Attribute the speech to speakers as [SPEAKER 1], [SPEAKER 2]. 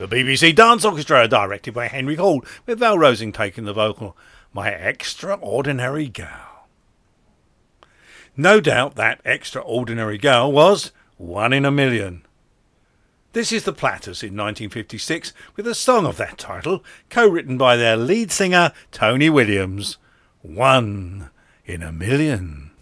[SPEAKER 1] The BBC Dance Orchestra, directed by Henry Hall, with Val Rosing taking the vocal. My Extraordinary Gal. No doubt that extraordinary gal was one in a million. This is the Platters in 1956 with a song of that title, co-written by their lead singer Tony Williams. One in a Million.